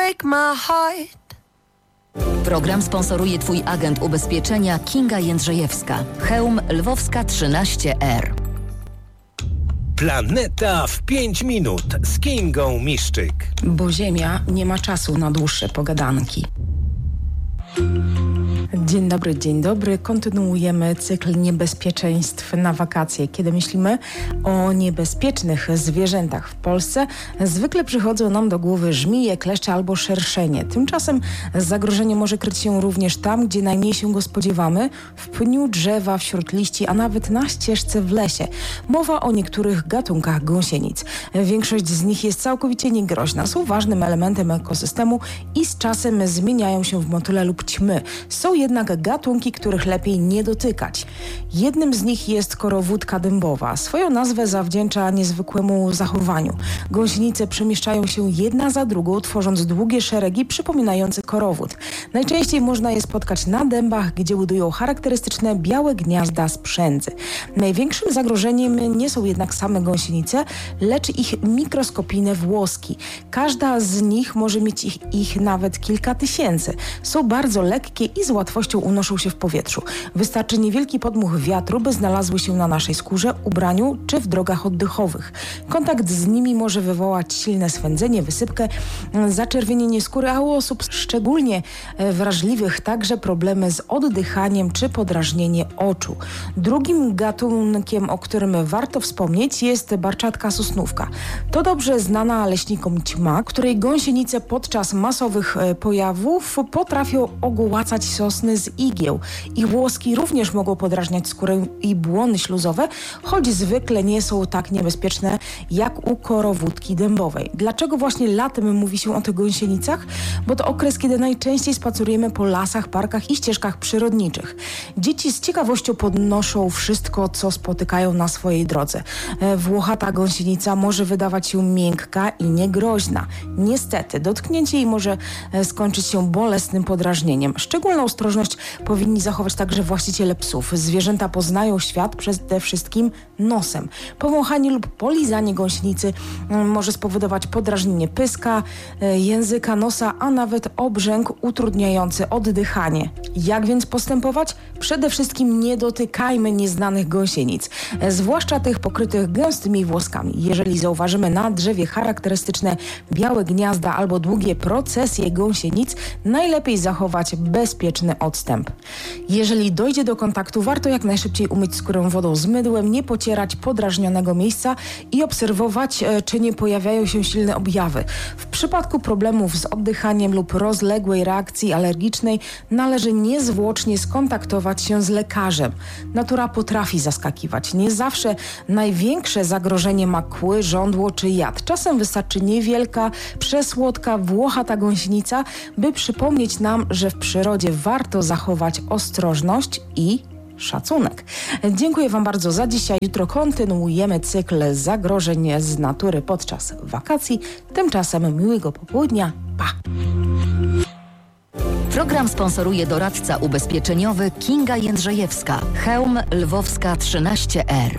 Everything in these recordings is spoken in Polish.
break my heart. Program sponsoruje Twój agent ubezpieczenia Kinga Jędrzejewska. Chełm Lwowska 13R. Planeta w 5 minut z Kingą Miszczyk. Bo Ziemia nie ma czasu na dłuższe pogadanki. Dzień dobry. Kontynuujemy cykl niebezpieczeństw na wakacje. Kiedy myślimy o niebezpiecznych zwierzętach w Polsce, zwykle przychodzą nam do głowy żmije, kleszcze albo szerszenie. Tymczasem zagrożenie może kryć się również tam, gdzie najmniej się go spodziewamy, w pniu drzewa, wśród liści, a nawet na ścieżce w lesie. Mowa o niektórych gatunkach gąsienic. Większość z nich jest całkowicie niegroźna, są ważnym elementem ekosystemu i z czasem zmieniają się w motyle lub ćmy. Są jednak gatunki, których lepiej nie dotykać. Jednym z nich jest korowódka dębowa. Swoją nazwę zawdzięcza niezwykłemu zachowaniu. Gąsienice przemieszczają się jedna za drugą, tworząc długie szeregi przypominające korowód. Najczęściej można je spotkać na dębach, gdzie budują charakterystyczne białe gniazda z przędzy. Największym zagrożeniem nie są jednak same gąsienice, lecz ich mikroskopijne włoski. Każda z nich może mieć ich nawet kilka tysięcy. Są bardzo lekkie i z łatwością unoszą się w powietrzu. Wystarczy niewielki podmuch wiatru, by znalazły się na naszej skórze, ubraniu czy w drogach oddechowych. Kontakt z nimi może wywołać silne swędzenie, wysypkę, zaczerwienienie skóry, a u osób szczególnie wrażliwych także problemy z oddychaniem czy podrażnienie oczu. Drugim gatunkiem, o którym warto wspomnieć, jest barczatka sosnówka. To dobrze znana leśnikom ćma, której gąsienice podczas masowych pojawów potrafią ogołacać sosny z igieł. Ich włoski również mogą podrażniać skórę i błony śluzowe, choć zwykle nie są tak niebezpieczne jak u korowódki dębowej. Dlaczego właśnie latem mówi się o tych gąsienicach? Bo to okres, kiedy najczęściej spacerujemy po lasach, parkach i ścieżkach przyrodniczych. Dzieci z ciekawością podnoszą wszystko, co spotykają na swojej drodze. Włochata gąsienica może wydawać się miękka i niegroźna. Niestety, dotknięcie jej może skończyć się bolesnym podrażnieniem. Szczególną ostrożność powinni zachować także właściciele psów. Zwierzęta poznają świat przede wszystkim nosem. Powąchanie lub polizanie gąsienicy może spowodować podrażnienie pyska, języka, nosa, a nawet obrzęk utrudniający oddychanie. Jak więc postępować? Przede wszystkim nie dotykajmy nieznanych gąsienic, zwłaszcza tych pokrytych gęstymi włoskami. Jeżeli zauważymy na drzewie charakterystyczne białe gniazda albo długie procesje gąsienic, najlepiej zachować bezpieczny odstęp. Jeżeli dojdzie do kontaktu, warto jak najszybciej umyć skórę wodą z mydłem, nie pocierać podrażnionego miejsca i obserwować, czy nie pojawiają się silne objawy. W przypadku problemów z oddychaniem lub rozległej reakcji alergicznej należy niezwłocznie skontaktować się z lekarzem. Natura potrafi zaskakiwać. Nie zawsze największe zagrożenie ma kły, żądło czy jad. Czasem wystarczy niewielka, przesłodka, włochata gąsienica, by przypomnieć nam, że w przyrodzie warto zachować ostrożność i szacunek. Dziękuję Wam bardzo za dzisiaj. Jutro kontynuujemy cykl zagrożeń z natury podczas wakacji. Tymczasem miłego popołudnia. Pa! Program sponsoruje doradca ubezpieczeniowy Kinga Jędrzejewska. Chełm Lwowska 13R.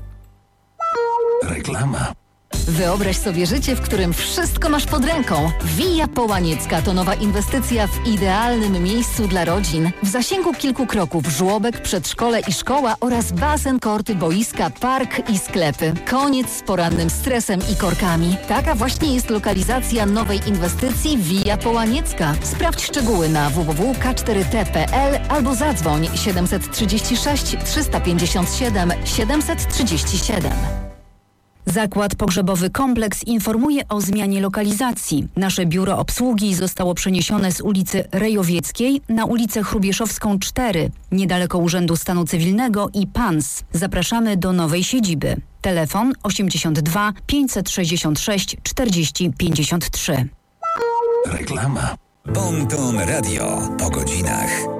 Reklama. Wyobraź sobie życie, w którym wszystko masz pod ręką. Via Połaniecka to nowa inwestycja w idealnym miejscu dla rodzin. W zasięgu kilku kroków żłobek, przedszkole i szkoła oraz basen, korty, boiska, park i sklepy. Koniec z porannym stresem i korkami. Taka właśnie jest lokalizacja nowej inwestycji Via Połaniecka. Sprawdź szczegóły na www.k4t.pl albo zadzwoń 736 357 737. Zakład Pogrzebowy Kompleks informuje o zmianie lokalizacji. Nasze biuro obsługi zostało przeniesione z ulicy Rejowieckiej na ulicę Chrubieszowską 4, niedaleko Urzędu Stanu Cywilnego i PANS. Zapraszamy do nowej siedziby. Telefon 82 566 40 53. Reklama. Bon Ton Radio po godzinach.